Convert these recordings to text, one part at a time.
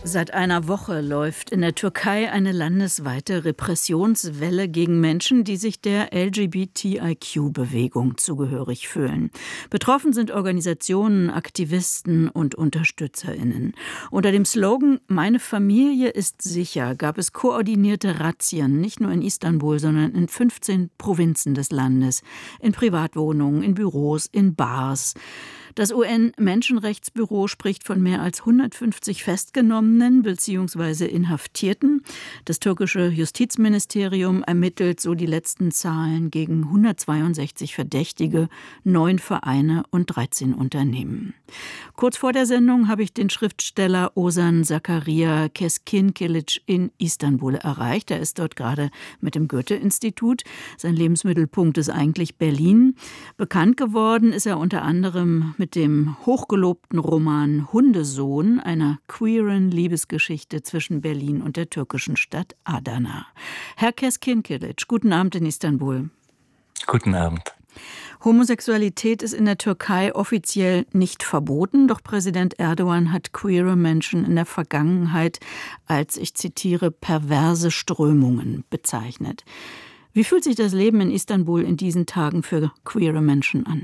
Seit einer Woche läuft in der Türkei eine landesweite Repressionswelle gegen Menschen, die sich der LGBTIQ-Bewegung zugehörig fühlen. Betroffen sind Organisationen, Aktivisten und UnterstützerInnen. Unter dem Slogan „Meine Familie ist sicher" gab es koordinierte Razzien, nicht nur in Istanbul, sondern in 15 Provinzen des Landes, in Privatwohnungen, in Büros, in Bars. Das UN-Menschenrechtsbüro spricht von mehr als 150 Festgenommenen bzw. Inhaftierten. Das türkische Justizministerium ermittelt so die letzten Zahlen gegen 162 Verdächtige, 9 Vereine und 13 Unternehmen. Kurz vor der Sendung habe ich den Schriftsteller Ozan Zakaria Keskinkilic in Istanbul erreicht. Er ist dort gerade mit dem Goethe-Institut. Sein Lebensmittelpunkt ist eigentlich Berlin. Bekannt geworden ist er unter anderem mit dem hochgelobten Roman Hundesohn, einer queeren Liebesgeschichte zwischen Berlin und der türkischen Stadt Adana. Herr Keskinkilic, guten Abend in Istanbul. Guten Abend. Homosexualität ist in der Türkei offiziell nicht verboten, doch Präsident Erdogan hat queere Menschen in der Vergangenheit als, ich zitiere, perverse Strömungen bezeichnet. Wie fühlt sich das Leben in Istanbul in diesen Tagen für queere Menschen an?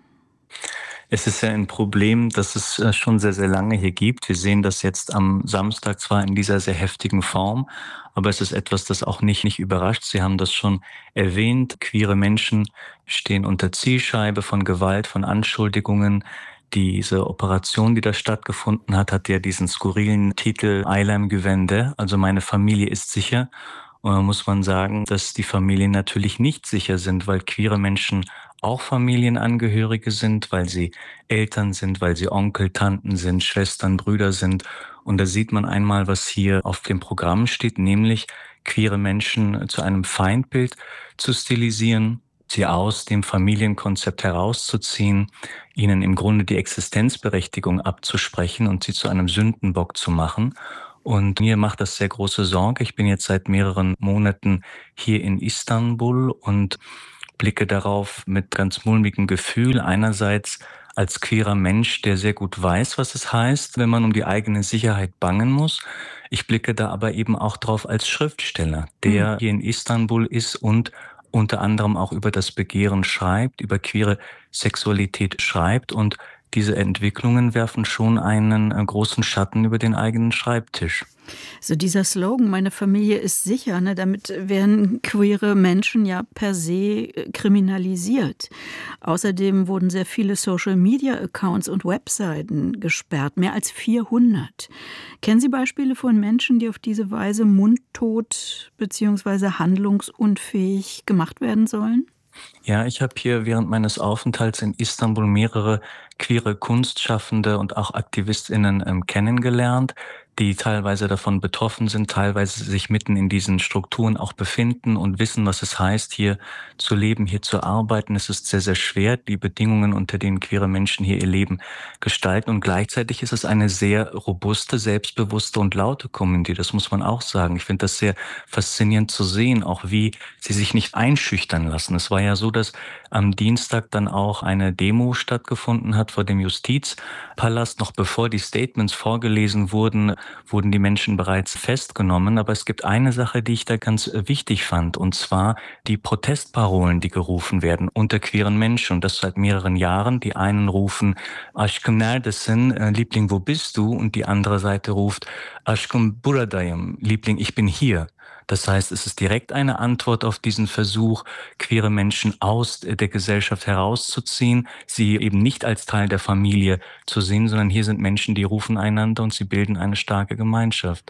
Es ist ja ein Problem, das es schon sehr, sehr lange hier gibt. Wir sehen das jetzt am Samstag zwar in dieser sehr heftigen Form, aber es ist etwas, das auch nicht überrascht. Sie haben das schon erwähnt. Queere Menschen stehen unter Zielscheibe von Gewalt, von Anschuldigungen. Diese Operation, die da stattgefunden hat, hat ja diesen skurrilen Titel Ailem Güvende, also meine Familie ist sicher. Und da muss man sagen, dass die Familien natürlich nicht sicher sind, weil queere Menschen auch Familienangehörige sind, weil sie Eltern sind, weil sie Onkel, Tanten sind, Schwestern, Brüder sind. Und da sieht man einmal, was hier auf dem Programm steht, nämlich queere Menschen zu einem Feindbild zu stilisieren, sie aus dem Familienkonzept herauszuziehen, ihnen im Grunde die Existenzberechtigung abzusprechen und sie zu einem Sündenbock zu machen. Und mir macht das sehr große Sorge. Ich bin jetzt seit mehreren Monaten hier in Istanbul und blicke darauf mit ganz mulmigem Gefühl. Einerseits als queerer Mensch, der sehr gut weiß, was es heißt, wenn man um die eigene Sicherheit bangen muss. Ich blicke da aber eben auch drauf als Schriftsteller, der hier in Istanbul ist und unter anderem auch über das Begehren schreibt, über queere Sexualität schreibt, und diese Entwicklungen werfen schon einen großen Schatten über den eigenen Schreibtisch. So dieser Slogan, meine Familie ist sicher, ne, damit werden queere Menschen ja per se kriminalisiert. Außerdem wurden sehr viele Social-Media-Accounts und Webseiten gesperrt, mehr als 400. Kennen Sie Beispiele von Menschen, die auf diese Weise mundtot bzw. handlungsunfähig gemacht werden sollen? Ja, ich habe hier während meines Aufenthalts in Istanbul mehrere queere Kunstschaffende und auch AktivistInnen kennengelernt, die teilweise davon betroffen sind, teilweise sich mitten in diesen Strukturen auch befinden und wissen, was es heißt, hier zu leben, hier zu arbeiten. Es ist sehr, sehr schwer, die Bedingungen, unter denen queere Menschen hier ihr Leben gestalten. Und gleichzeitig ist es eine sehr robuste, selbstbewusste und laute Community. Das muss man auch sagen. Ich finde das sehr faszinierend zu sehen, auch wie sie sich nicht einschüchtern lassen. Es war ja so, dass am Dienstag dann auch eine Demo stattgefunden hat vor dem Justizpalast. Noch bevor die Statements vorgelesen wurden, wurden die Menschen bereits festgenommen. Aber es gibt eine Sache, die ich da ganz wichtig fand, und zwar die Protestparolen, die gerufen werden unter queeren Menschen, und das seit mehreren Jahren. Die einen rufen Aşkım neredesin, Liebling, wo bist du? Und die andere Seite ruft Aşkım buradayım, Liebling, ich bin hier. Das heißt, es ist direkt eine Antwort auf diesen Versuch, queere Menschen aus der Gesellschaft herauszuziehen, sie eben nicht als Teil der Familie zu sehen, sondern hier sind Menschen, die rufen einander und sie bilden eine starke Gemeinschaft.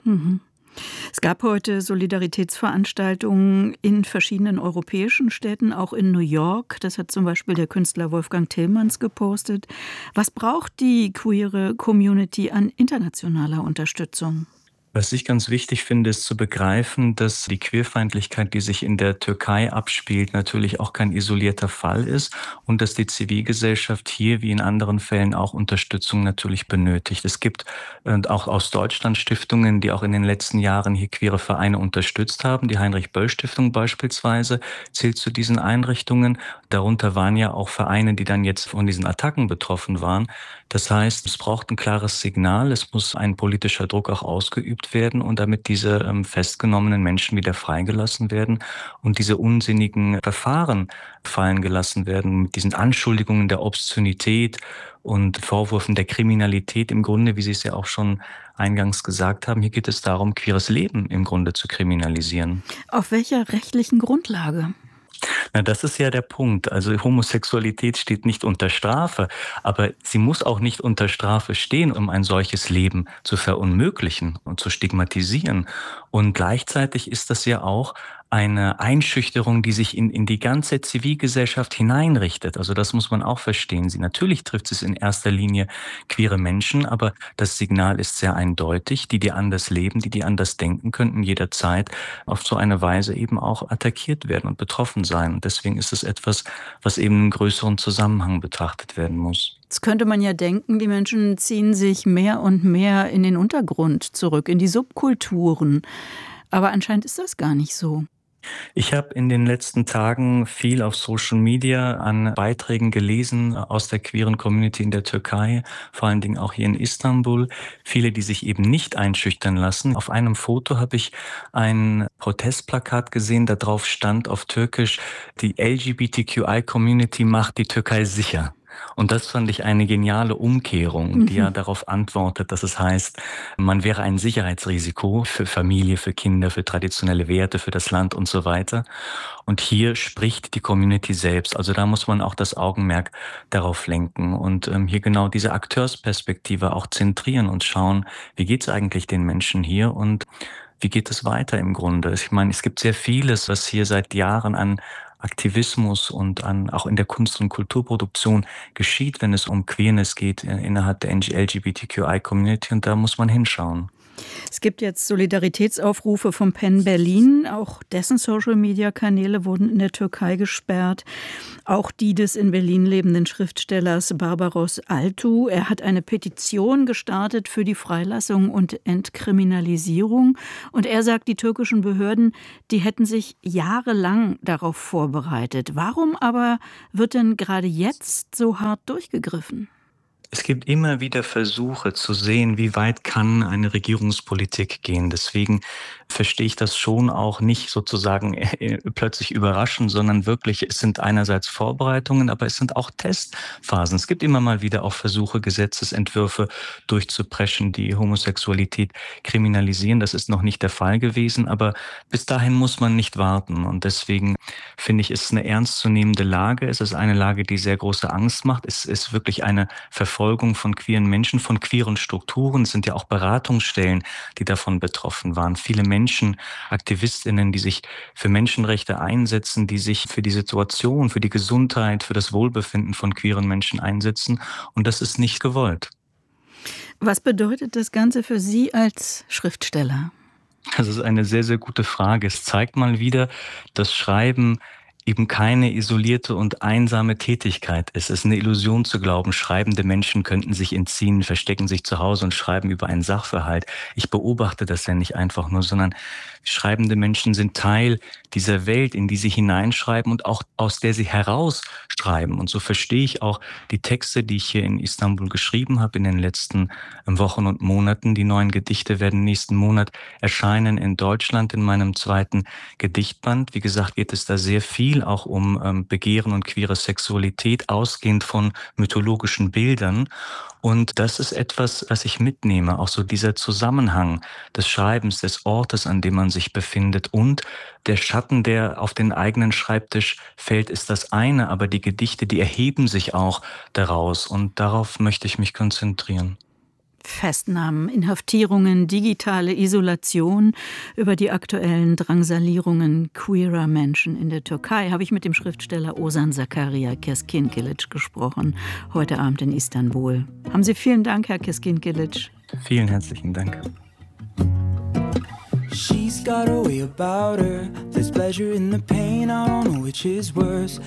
Es gab heute Solidaritätsveranstaltungen in verschiedenen europäischen Städten, auch in New York. Das hat zum Beispiel der Künstler Wolfgang Tillmans gepostet. Was braucht die queere Community an internationaler Unterstützung? Was ich ganz wichtig finde, ist zu begreifen, dass die Queerfeindlichkeit, die sich in der Türkei abspielt, natürlich auch kein isolierter Fall ist und dass die Zivilgesellschaft hier wie in anderen Fällen auch Unterstützung natürlich benötigt. Es gibt auch aus Deutschland Stiftungen, die auch in den letzten Jahren hier queere Vereine unterstützt haben. Die Heinrich-Böll-Stiftung beispielsweise zählt zu diesen Einrichtungen. darunter waren ja auch Vereine, die dann jetzt von diesen Attacken betroffen waren. Das heißt, es braucht ein klares Signal, es muss ein politischer Druck auch ausgeübt werden und damit diese festgenommenen Menschen wieder freigelassen werden und diese unsinnigen Verfahren fallen gelassen werden mit diesen Anschuldigungen der Obszönität und Vorwürfen der Kriminalität im Grunde, wie Sie es ja auch schon eingangs gesagt haben. Hier geht es darum, queeres Leben im Grunde zu kriminalisieren. Auf welcher rechtlichen Grundlage? Na, das ist ja der Punkt. Also Homosexualität steht nicht unter Strafe, aber sie muss auch nicht unter Strafe stehen, um ein solches Leben zu verunmöglichen und zu stigmatisieren. Und gleichzeitig ist das ja auch eine Einschüchterung, die sich in die ganze Zivilgesellschaft hineinrichtet. Also das muss man auch verstehen. Natürlich trifft es in erster Linie queere Menschen, aber das Signal ist sehr eindeutig. Die anders leben, die anders denken, könnten jederzeit auf so eine Weise eben auch attackiert werden und betroffen sein. Und deswegen ist es etwas, was eben im größeren Zusammenhang betrachtet werden muss. Jetzt könnte man ja denken, die Menschen ziehen sich mehr und mehr in den Untergrund zurück, in die Subkulturen. Aber anscheinend ist das gar nicht so. Ich habe in den letzten Tagen viel auf Social Media an Beiträgen gelesen aus der queeren Community in der Türkei, vor allen Dingen auch hier in Istanbul. Viele, die sich eben nicht einschüchtern lassen. Auf einem Foto habe ich ein Protestplakat gesehen, da drauf stand auf Türkisch: Die LGBTQI-Community macht die Türkei sicher. Und das fand ich eine geniale Umkehrung, die ja darauf antwortet, dass es heißt, man wäre ein Sicherheitsrisiko für Familie, für Kinder, für traditionelle Werte, für das Land und so weiter. Und hier spricht die Community selbst. Also da muss man auch das Augenmerk darauf lenken und hier genau diese Akteursperspektive auch zentrieren und schauen, wie geht es eigentlich den Menschen hier und wie geht es weiter im Grunde? Ich meine, es gibt sehr vieles, was hier seit Jahren an Aktivismus und auch in der Kunst- und Kulturproduktion geschieht, wenn es um Queerness geht innerhalb der LGBTQI-Community und da muss man hinschauen. Es gibt jetzt Solidaritätsaufrufe vom PEN Berlin. Auch dessen Social-Media-Kanäle wurden in der Türkei gesperrt. Auch die des in Berlin lebenden Schriftstellers Barbaros Altu. Er hat eine Petition gestartet für die Freilassung und Entkriminalisierung. Und er sagt, die türkischen Behörden, die hätten sich jahrelang darauf vorbereitet. Warum aber wird denn gerade jetzt so hart durchgegriffen? Es gibt immer wieder Versuche zu sehen, wie weit kann eine Regierungspolitik gehen. Deswegen verstehe ich das schon auch nicht sozusagen plötzlich überraschend, sondern wirklich, es sind einerseits Vorbereitungen, aber es sind auch Testphasen. Es gibt immer mal wieder auch Versuche, Gesetzesentwürfe durchzupreschen, die Homosexualität kriminalisieren. Das ist noch nicht der Fall gewesen, aber bis dahin muss man nicht warten. Und deswegen finde ich, es ist eine ernstzunehmende Lage. Es ist eine Lage, die sehr große Angst macht. Es ist wirklich eine Verfolgung von queeren Menschen, von queeren Strukturen. Es sind ja auch Beratungsstellen, die davon betroffen waren. Viele Menschen, AktivistInnen, die sich für Menschenrechte einsetzen, die sich für die Situation, für die Gesundheit, für das Wohlbefinden von queeren Menschen einsetzen. Und das ist nicht gewollt. Was bedeutet das Ganze für Sie als Schriftsteller? Das ist eine sehr, sehr gute Frage. Es zeigt mal wieder, dass Schreiben eben keine isolierte und einsame Tätigkeit ist. Es ist eine Illusion zu glauben, schreibende Menschen könnten sich entziehen, verstecken sich zu Hause und schreiben über einen Sachverhalt. Ich beobachte das ja nicht einfach nur, sondern schreibende Menschen sind Teil dieser Welt, in die sie hineinschreiben und auch aus der sie herausschreiben. Und so verstehe ich auch die Texte, die ich hier in Istanbul geschrieben habe in den letzten Wochen und Monaten. Die neuen Gedichte werden nächsten Monat erscheinen in Deutschland in meinem zweiten Gedichtband. Wie gesagt, geht es da sehr viel auch um Begehren und queere Sexualität, ausgehend von mythologischen Bildern. Und das ist etwas, was ich mitnehme, auch so dieser Zusammenhang des Schreibens, des Ortes, an dem man sich befindet und der Schatten, der auf den eigenen Schreibtisch fällt, ist das eine, aber die Gedichte, die erheben sich auch daraus und darauf möchte ich mich konzentrieren. Festnahmen, Inhaftierungen, digitale Isolation. Über die aktuellen Drangsalierungen queerer Menschen in der Türkei habe ich mit dem Schriftsteller Ozan Zakaria Keskinkilic gesprochen, heute Abend in Istanbul. Haben Sie vielen Dank, Herr Keskinkilic. Vielen herzlichen Dank. She's got a way about her. There's pleasure in the pain. I don't know which is worse.